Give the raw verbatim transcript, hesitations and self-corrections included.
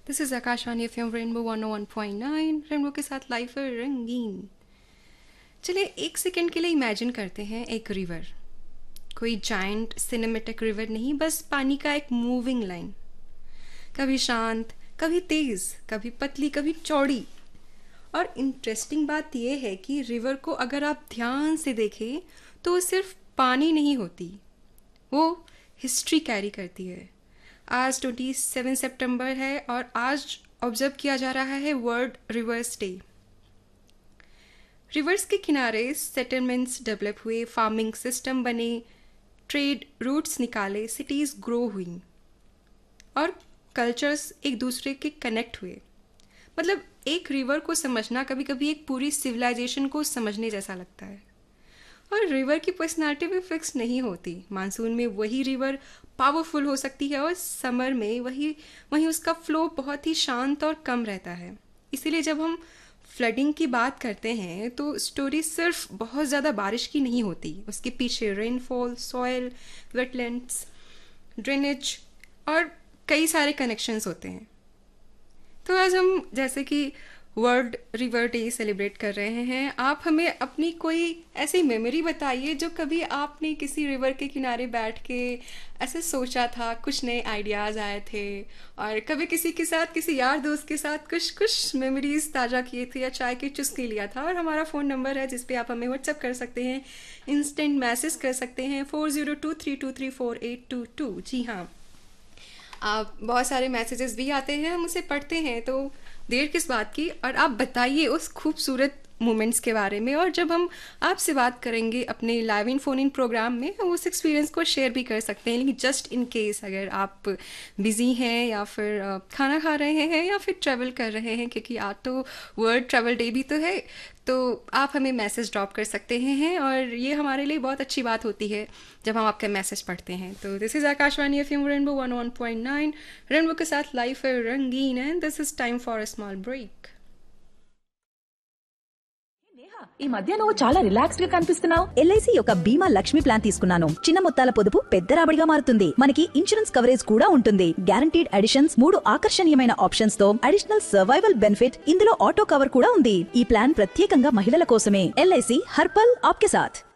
This is Akashvani F M rainbow one O one point nine. Rainbow के साथ life है रंगीन। चलिए एक सेकेंड के लिए इमेजिन करते हैं एक रिवर। कोई जाइंट सिनेमेटिक रिवर नहीं, बस पानी का एक मूविंग लाइन। कभी शांत, कभी तेज़, कभी पतली, कभी चौड़ी। और इंटरेस्टिंग बात यह है कि रिवर को अगर आप ध्यान से देखें तो वो सिर्फ पानी नहीं होती, वो हिस्ट्री कैरी करती है। आज सत्ताईस सितंबर है और आज ऑब्जर्व किया जा रहा है वर्ल्ड रिवर्स डे। रिवर्स के किनारे सेटलमेंट्स डेवलप हुए, फार्मिंग सिस्टम बने, ट्रेड रूट्स निकाले, सिटीज़ ग्रो हुई और कल्चर्स एक दूसरे के कनेक्ट हुए। मतलब एक रिवर को समझना कभी कभी एक पूरी सिविलाइजेशन को समझने जैसा लगता है। और रिवर की पर्सनालिटी भी फिक्स नहीं होती। मानसून में वही रिवर पावरफुल हो सकती है और समर में वही वहीं उसका फ्लो बहुत ही शांत और कम रहता है। इसीलिए जब हम फ्लडिंग की बात करते हैं तो स्टोरी सिर्फ बहुत ज़्यादा बारिश की नहीं होती, उसके पीछे रेनफॉल, सॉयल, वेटलैंड्स, ड्रेनेज और कई सारे कनेक्शंस होते हैं। तो आज हम जैसे कि वर्ल्ड रिवर डे सेलिब्रेट कर रहे हैं, आप हमें अपनी कोई ऐसी मेमोरी बताइए जो कभी आपने किसी रिवर के किनारे बैठ के ऐसे सोचा था, कुछ नए आइडियाज़ आए थे और कभी किसी के साथ, किसी यार दोस्त के साथ कुछ कुछ मेमोरीज ताज़ा किए थे या चाय की चुस्की लिया था। और हमारा फ़ोन नंबर है जिस पे आप हमें व्हाट्सअप कर सकते हैं, इंस्टेंट मैसेज कर सकते हैं four zero two three to three four eight to to. जी हाँ, आप बहुत सारे मैसेजेस भी आते हैं, हम उसे पढ़ते हैं, तो देर किस बात की। और आप बताइए उस खूबसूरत मोमेंट्स के बारे में। और जब हम आपसे बात करेंगे अपने live in phone in programme में, हम उस एक्सपीरियंस को शेयर भी कर सकते हैं। लेकिन जस्ट इन केस अगर आप बिज़ी हैं या फिर खाना खा रहे हैं या फिर ट्रैवल कर रहे हैं, क्योंकि आज तो वर्ल्ड ट्रैवल डे भी तो है, तो आप हमें मैसेज ड्रॉप कर सकते हैं। और ये हमारे लिए बहुत अच्छी बात होती है जब हम आपके मैसेज पढ़ते हैं। तो this is Akashvani F M rainbow one one point nine. Rainbow के साथ लाइफ है रंगीन and this is time for a small break. ఈ మధ్య నువ్వు చాలా రిలాక్స్డ్ గా కనిపిస్తున్నావు. ఎల్ఐసి యొక్క బీమా లక్ష్మి ప్లాన్ తీసుకున్నాను. చిన్న మొత్తాల పొదుపు పెద్ద రాబడిగా మారుతుంది. మనకి ఇన్సూరెన్స్ కవరేజ్ కూడా ఉంటుంది. గ్యారంటీడ్ అడిషన్స్, మూడు ఆకర్షణీయమైన ఆప్షన్స్ తో అడిషనల్ సర్వైవల్ బెనిఫిట్, ఇందులో ఆటో కవర్ కూడా ఉంది. ఈ ప్లాన్ ప్రత్యేకంగా మహిళల కోసమే. ఎల్ఐసి హర్పల్ ఆప్కే సాథ్.